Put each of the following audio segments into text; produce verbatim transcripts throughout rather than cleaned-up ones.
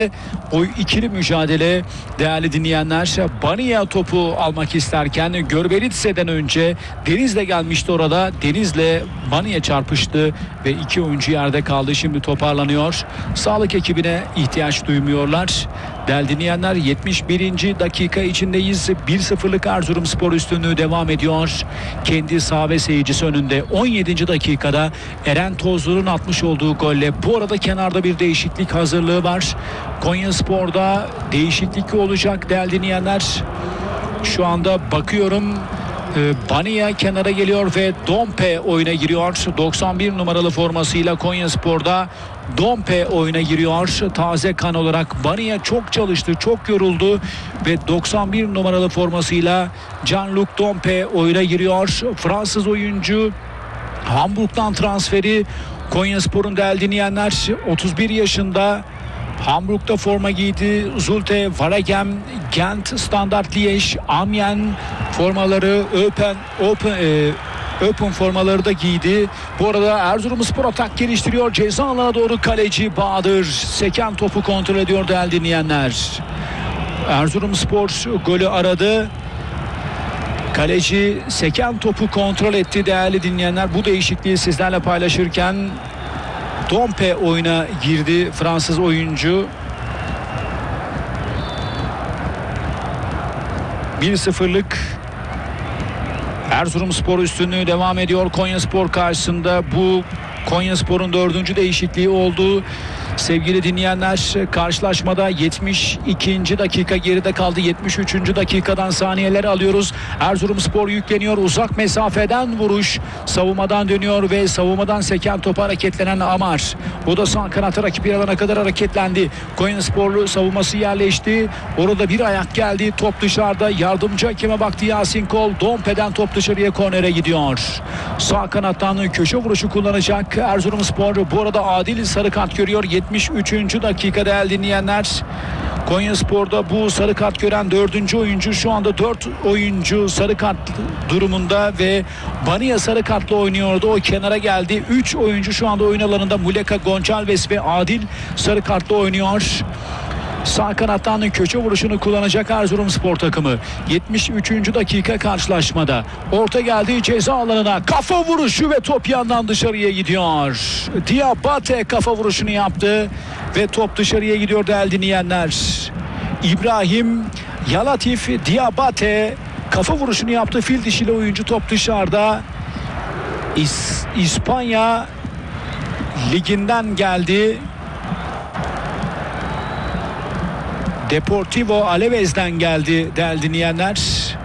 O ikili mücadele değerli dinleyenler. Bania topu almak isterken Görberitse'den önce Deniz'le gelmişti orada. Deniz'le Bania çarpıştı ve iki oyuncu yerde kaldı. Şimdi toparlanıyor. Sağlık ekibine ihtiyaç duymuyorlar. Değerli dinleyenler, yetmiş birinci dakika içindeyiz. bir sıfırlık Erzurumspor üstünlüğü devam ediyor. Kendi saha ve seyircisi önünde. on yedinci dakikada Eren Tozlu'nun atmış olduğu golle. Bu arada kenarda bir değişiklik hazırlığı var. Konyaspor'da değişiklik olacak değerli dinleyenler. Şu anda bakıyorum. Bania kenara geliyor ve Dompe oyuna giriyor. doksan bir numaralı formasıyla Konyaspor'da Dompe oyuna giriyor. Taze kan olarak Bania çok çalıştı, çok yoruldu ve doksan bir numaralı formasıyla Jean-Luc Dompe oyuna giriyor. Fransız oyuncu Hamburg'dan transferi. Konyaspor'un değerli dinleyenler, otuz bir yaşında. Hamburg'da forma giydi. Zulte, Waregem, Gent, Standard Liège, Amiens formaları, Open, Open, e, Open formaları da giydi. Bu arada Erzurumspor atak geliştiriyor. Ceza alanına doğru kaleci Bahadır seken topu kontrol ediyor değerli dinleyenler. Erzurumspor golü aradı. Kaleci seken topu kontrol etti değerli dinleyenler. Bu değişikliği sizlerle paylaşırken Dompe oyuna girdi, Fransız oyuncu. bir sıfırlık Erzurumspor üstünlüğü devam ediyor Konyaspor karşısında. Bu Konyaspor'un dördüncü değişikliği oldu. Sevgili dinleyenler, karşılaşmada yetmiş ikinci dakika geride kaldı. yetmiş üçüncü dakikadan saniyeler alıyoruz. Erzurumspor yükleniyor. Uzak mesafeden vuruş. Savunmadan dönüyor ve savunmadan seken topa hareketlenen Amar. O da sağ kanata rakip yer alana kadar hareketlendi. Konyasporlu savunması yerleşti. Orada bir ayak geldi. Top dışarıda. Yardımcı hakeme baktı Yasin Kol. Dompe'den top dışarıya, kornere gidiyor. Sağ kanattan köşe vuruşu kullanacak Erzurumspor. Bu arada Adil sarı kart görüyor. yetmiş üçüncü dakika değerli dinleyenler. Konyaspor'da bu sarı kart gören dördüncü oyuncu, şu anda dört oyuncu sarı kart durumunda ve Bania sarı kartla oynuyordu. O kenara geldi. üç oyuncu şu anda oyun alanında. Muleka, Gonçalves ve Adil sarı kartla oynuyor. Sağ kanattan köşe vuruşunu kullanacak Erzurumspor takımı. yetmiş üçüncü dakika karşılaşmada. Orta geldi ceza alanına. Kafa vuruşu ve top yandan dışarıya gidiyor. Diabate kafa vuruşunu yaptı ve top dışarıya gidiyor değerli dinleyenler. İbrahim Yalatif Diabate kafa vuruşunu yaptı. Fil dişiyle oyuncu, top dışarıda. İs- İspanya liginden geldi. Deportivo Alaves'den geldi değerli dinleyenler.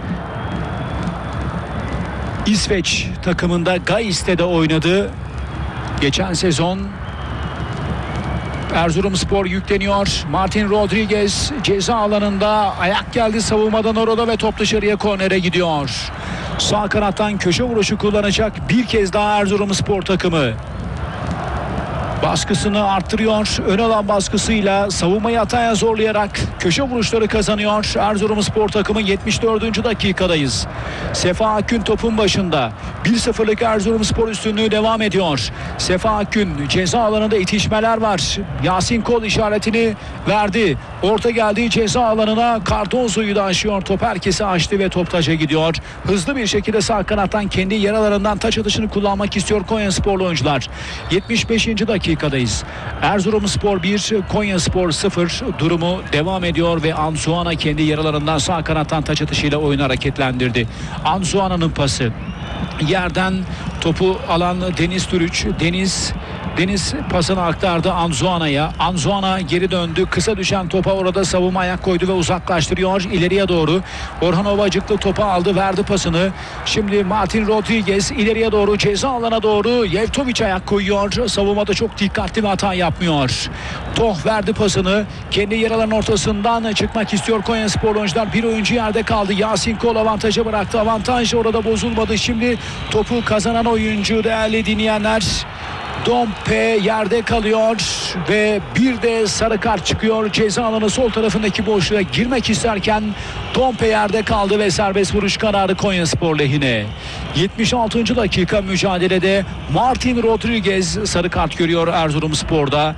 İsveç takımında Gais'te de oynadı. Geçen sezon. Erzurumspor yükleniyor. Martin Rodriguez ceza alanında, ayak geldi savunmadan orada ve top dışarıya, kornere gidiyor. Sağ kanattan köşe vuruşu kullanacak bir kez daha Erzurumspor takımı. Baskısını arttırıyor. Ön alan baskısıyla savunmayı hataya zorlayarak köşe vuruşları kazanıyor Erzurumspor takımı. yetmiş dördüncü dakikadayız. Sefa Akgün topun başında. bir sıfırlık Erzurumspor üstünlüğü devam ediyor. Sefa Akgün, ceza alanında itişmeler var. Yasin Kol işaretini verdi. Orta geldiği ceza alanına Cardozo'yu da aşıyor. Top herkesi aştı ve top taça gidiyor. Hızlı bir şekilde sağ kanattan kendi yaralarından taç atışını kullanmak istiyor Konyasporlu oyuncular. yetmiş beşinci dakikadayız. Erzurumspor bir, Konyaspor sıfır durumu devam ediyor ve Anzuana kendi yaralarından sağ kanattan taç atışıyla oyunu hareketlendirdi. Anzuana'nın pası. Yerden topu alan Deniz Türüç. Deniz Deniz pasını aktardı Anzuana'ya. Anzuana geri döndü. Kısa düşen topa orada savunma ayak koydu ve uzaklaştırıyor ileriye doğru. Orhan Ovacıklı topu aldı, verdi pasını. Şimdi Martin Rodriguez ileriye doğru, ceza alana doğru. Yevtovic ayak koyuyor. Savunmada çok dikkatli bir hata yapmıyor. Toh verdi pasını. Kendi yer alanın ortasından çıkmak istiyor Konyaspor oyuncular. Bir oyuncu yerde kaldı. Yasin Kol avantaja bıraktı. Avantaj orada bozulmadı. Şimdi topu kazanan oyuncu değerli dinleyenler. Dompe yerde kalıyor ve bir de sarı kart çıkıyor. Ceza alanı sol tarafındaki boşluğa girmek isterken Dompe yerde kaldı ve serbest vuruş kararı Konyaspor lehine. yetmiş altıncı dakika mücadelede Martin Rodriguez sarı kart görüyor Erzurumspor'da.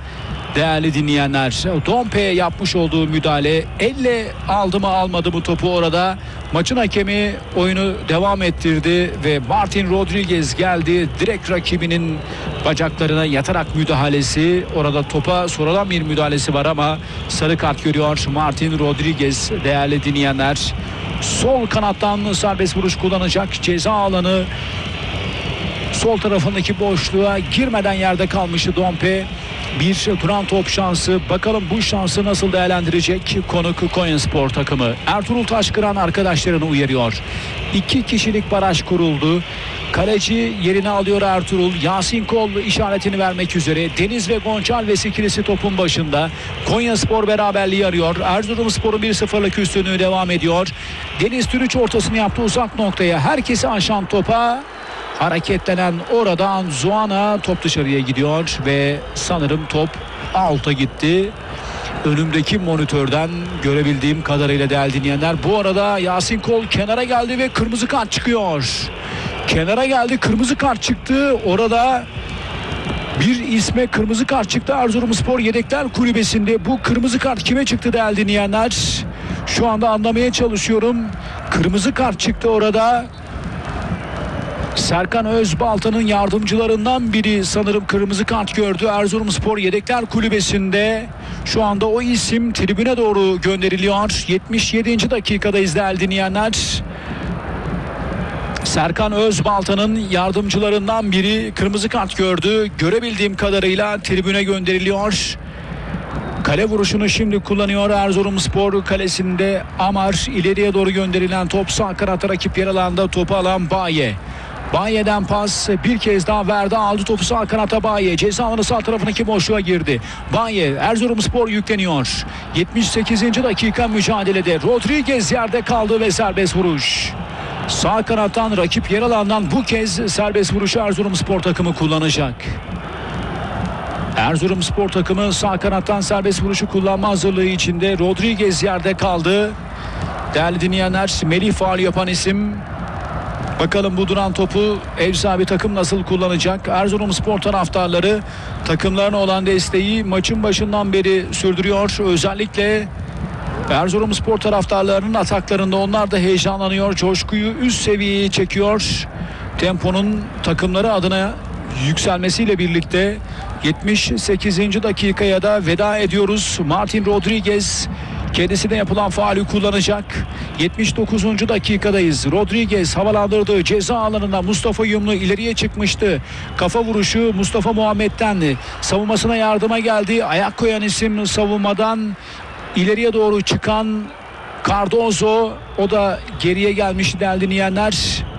değerli dinleyenler. Dompe'ye yapmış olduğu müdahale, elle aldı mı almadı mı topu orada. Maçın hakemi oyunu devam ettirdi ve Martin Rodriguez geldi. Direkt rakibinin bacaklarına yatarak müdahalesi. Orada topa sonradan bir müdahalesi var ama sarı kart görüyor Martin Rodriguez değerli dinleyenler. Sol kanattan serbest vuruş kullanacak. Ceza alanı sol tarafındaki boşluğa girmeden yerde kalmıştı Dompe. Bir duran top şansı. Bakalım bu şansı nasıl değerlendirecek konuk Konyaspor takımı. Ertuğrul Taşkıran arkadaşlarını uyarıyor. İki kişilik baraj kuruldu. Kaleci yerini alıyor Ertuğrul. Yasin Kol işaretini vermek üzere. Deniz ve Gonçalves ikilisi topun başında. Konyaspor beraberliği arıyor. Erzurumspor'un bir sıfırlık üstünlüğü devam ediyor. Deniz Türüç ortasını yaptı uzak noktaya. Herkesi aşan topa hareketlenen oradan Zuana, top dışarıya gidiyor ve sanırım top out'a gitti. Önümdeki monitörden görebildiğim kadarıyla değerli dinleyenler. Bu arada Yasin Kol kenara geldi ve kırmızı kart çıkıyor. Kenara geldi, kırmızı kart çıktı. Orada bir isme kırmızı kart çıktı Erzurumspor Yedekler Kulübesi'nde. Bu kırmızı kart kime çıktı değerli dinleyenler? Şu anda anlamaya çalışıyorum. Kırmızı kart çıktı orada. Serkan Özbalta'nın yardımcılarından biri sanırım kırmızı kart gördü. Erzurumspor Yedekler Kulübesi'nde şu anda o isim tribüne doğru gönderiliyor. yetmiş yedinci dakikadayız değerli dinleyenler. Serkan Özbalta'nın yardımcılarından biri kırmızı kart gördü. Görebildiğim kadarıyla tribüne gönderiliyor. Kale vuruşunu şimdi kullanıyor Erzurumspor kalesinde. Amar, ileriye doğru gönderilen top sağ kanata rakip yer alanda topu alan Baye. Baye'den pas bir kez daha verdi, aldı topu sağ kanata Baye. Ceza alanı sağ tarafındaki boşluğa girdi. Baye, Erzurumspor yükleniyor. yetmiş sekizinci dakika mücadelede. Rodriguez yerde kaldı ve serbest vuruş. Sağ kanattan rakip yer alandan bu kez serbest vuruşu Erzurumspor takımı kullanacak. Erzurumspor takımı sağ kanattan serbest vuruşu kullanma hazırlığı içinde. Rodriguez yerde kaldı. Değerli dinleyenler, Melih faul yapan isim. Bakalım bu duran topu ev sahibi takım nasıl kullanacak? Erzurumspor taraftarları takımlarına olan desteği maçın başından beri sürdürüyor. Özellikle Erzurumspor taraftarlarının ataklarında onlar da heyecanlanıyor. Coşkuyu üst seviyeye çekiyor. Temponun takımları adına yükselmesiyle birlikte yetmiş sekizinci dakikaya da veda ediyoruz. Martin Rodriguez kendisine yapılan faulü kullanacak. yetmiş dokuzuncu dakikadayız. Rodriguez havalandırdığı ceza alanında Mustafa Yumlu ileriye çıkmıştı. Kafa vuruşu Mustafa Muhammed'den savunmasına yardıma geldi. Ayak koyan isim savunmadan ileriye doğru çıkan Cardozo, o da geriye gelmiş değerli dinleyenler.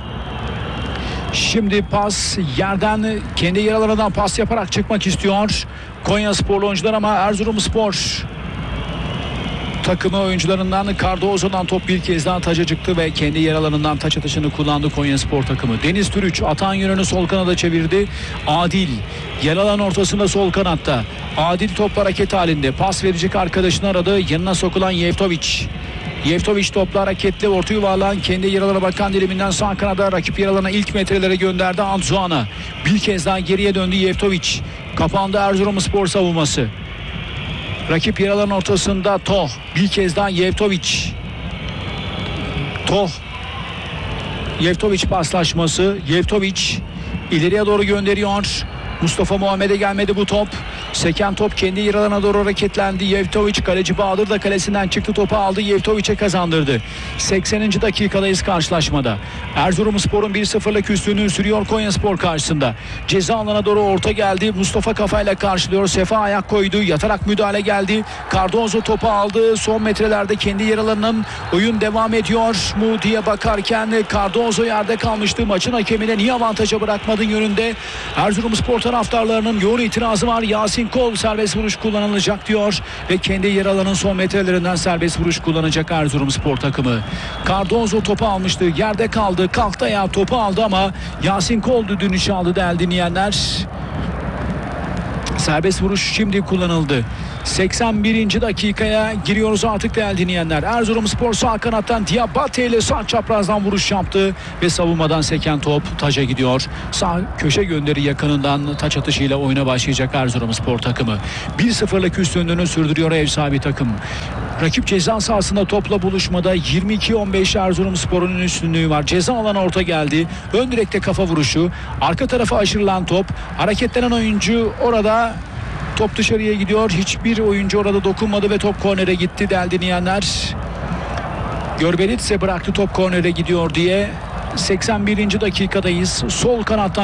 Şimdi pas yerden kendi yer alanından pas yaparak çıkmak istiyor Konyasporlu oyuncular ama Erzurumspor takımı oyuncularından Cardozo'dan top bir kez daha taça çıktı ve kendi yer alanından taç atışını kullandı Konyaspor takımı. Deniz Türüç atan yönünü sol kanada çevirdi. Adil yer alan ortasında sol kanatta. Adil top hareket halinde. Pas verecek arkadaşını aradı. Yanına sokulan Yevtoviç. Yevtoviç topla hareketli orta yuvarlan kendi yer alana bakan diliminden sağ kanada rakip yer alana ilk metrelere gönderdi Anzuana. Bir kez daha geriye döndü Yevtoviç. Kapandı Erzurumspor savunması. Rakip yer alan ortasında Toh. Bir kez daha Yevtoviç. Toh. Yevtoviç paslaşması. Yevtoviç ileriye doğru gönderiyor. Mustafa Muhammed'e gelmedi bu top. Seken top kendi yer alana doğru hareketlendi. Yevtoviç, kaleci Bahadır da kalesinden çıktı, topu aldı. Yevtoviç'e kazandırdı. sekseninci dakikadayız karşılaşmada. Erzurumspor'un bir sıfırlık üstünlüğü sürüyor Konyaspor karşısında. Ceza alana doğru orta geldi. Mustafa kafayla karşılıyor. Sefa ayak koydu. Yatarak müdahale geldi. Cardozo topu aldı. Son metrelerde kendi yer alanının oyun devam ediyor mu diye bakarken Cardozo yerde kalmıştı. Maçın hakemine niye avantaja bırakmadın yönünde Erzurumspor taraftarlarının yoğun itirazı var. Yasin Kol serbest vuruş kullanılacak diyor ve kendi yer alanın son metrelerinden serbest vuruş kullanacak Erzurumspor takımı. Cardozo topu almıştı. Yerde kaldı. Kalktı ayağı, topu aldı ama Yasin Kol düdüğünü çaldı değerli dinleyenler. Serbest vuruş şimdi kullanıldı. seksen birinci dakikaya giriyoruz artık değerli dinleyenler. Erzurumspor sağ kanattan Diabate ile sağ çaprazdan vuruş yaptı ve savunmadan seken top taca gidiyor. Sağ köşe gönderi yakınından taç atışıyla oyuna başlayacak Erzurumspor takımı. bir sıfırlık üstünlüğünü sürdürüyor ev sahibi takım. Rakip ceza sahasında topla buluşmada yirmi iki on beş Erzurumspor'un üstünlüğü var. Ceza alanı orta geldi. Ön direkte kafa vuruşu. Arka tarafa aşırılan top. Hareketlenen oyuncu orada, top dışarıya gidiyor. Hiçbir oyuncu orada dokunmadı ve top kornere gitti değerli dinleyenler. Görbelitse bıraktı top kornere gidiyor diye. seksen birinci dakikadayız. Sol kanattan